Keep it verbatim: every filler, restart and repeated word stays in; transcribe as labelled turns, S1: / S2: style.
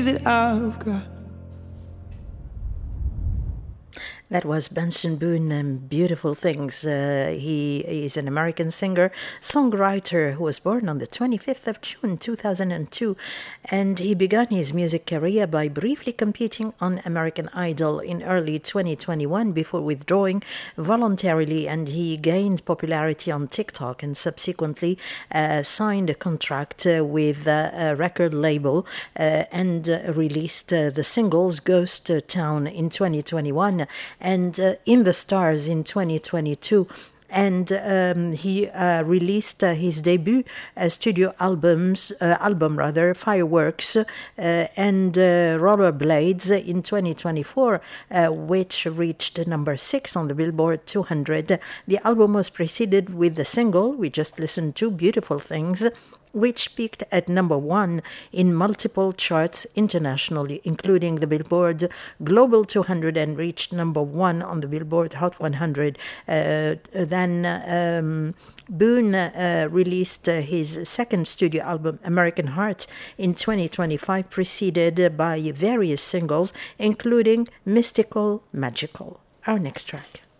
S1: things that I've got.
S2: That was Benson Boone and Beautiful Things. Uh, he is an American singer, songwriter who was born on the twenty-fifth of June, two thousand two. And he began his music career by briefly competing on American Idol in early twenty twenty-one before withdrawing voluntarily. And he gained popularity on TikTok and subsequently uh, signed a contract uh, with uh, a record label uh, and uh, released uh, the singles Ghost Town in twenty twenty-one and uh, In the Stars in twenty twenty-two. And um, he uh, released uh, his debut uh, studio albums, uh, album rather, Fireworks uh, and uh, Rollerblades in twenty twenty-four, uh, which reached number six on the Billboard two hundred. The album was preceded with the single we just listened to, Beautiful Things, which peaked at number one in multiple charts internationally, including the Billboard Global two hundred, and reached number one on the Billboard Hot one hundred. Uh, then um, Boone uh, released uh, his second studio album, American Heart, in twenty twenty-five, preceded by various singles, including Mystical Magical. Our next track.